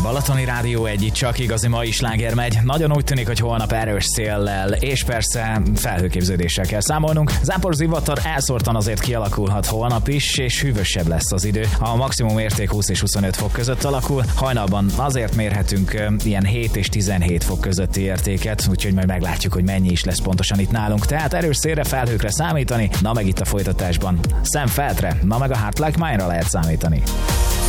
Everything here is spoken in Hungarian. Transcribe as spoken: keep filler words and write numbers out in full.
Balatoni Rádió egy, itt csak igazi mai sláger megy. Nagyon úgy tűnik, hogy holnap erős széllel és persze felhőképződéssel kell számolnunk. Záporzivatar elszórtan azért kialakulhat holnap is, és hűvösebb lesz az idő. A maximum érték húsz és huszonöt fok között alakul. Hajnalban azért mérhetünk uh, ilyen hét és tizenhét fok közötti értéket, úgyhogy majd meglátjuk, hogy mennyi is lesz pontosan itt nálunk. Tehát erős szélre, felhőkre számítani, na meg itt a folytatásban Sam Feltre, na meg a Heart Like Mine-ra lehet számítani.